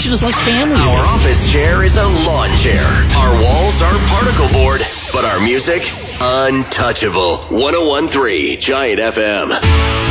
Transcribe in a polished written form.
treat us like family. Our office chair is a lawn chair. Our walls are particle board, but our music, untouchable. 101.3 Giant FM.